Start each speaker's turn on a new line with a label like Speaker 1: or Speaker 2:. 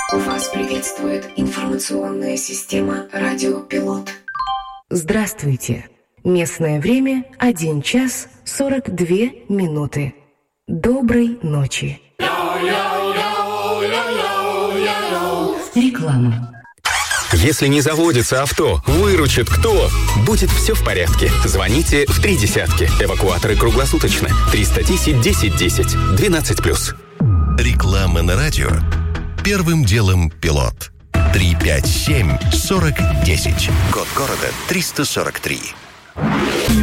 Speaker 1: Вас приветствует информационная система «Радио Пилот».
Speaker 2: Здравствуйте. Местное время 1 час 42 минуты. Доброй ночи. Реклама.
Speaker 3: Если не заводится авто, выручит кто? Будет все в порядке. Звоните в 30. Эвакуаторы круглосуточно. 310 10 10 12+.
Speaker 4: Реклама на радио. Первым делом Пилот. 357-40-10. Код города 343.